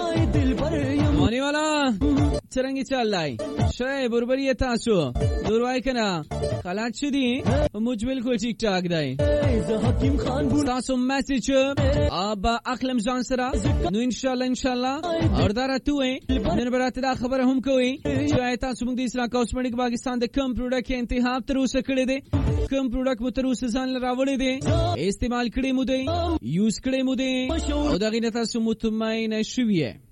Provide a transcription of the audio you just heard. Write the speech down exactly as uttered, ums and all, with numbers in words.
مانی والا چرنگی چالای شای بربری تاسو دور وای کنا خلاص شدی موج بالکل ٹھیک ٹھاک دی تاسو میسج ابا اخلم جان سرا نو ان شاء الله ان شاء الله اور دارا تو نن برات دا خبر هم کوي چې تاسو موږ د اسلام کاسمیټک پاکستان د کم پروډکټ انتخاب تر اوسه کړی دی کم پروډکټ مو تر اوسه ځان راوړی دی استعمال کړی مو دی یوز کړی مو دی او دا غینه تاسو مطمئن شوئ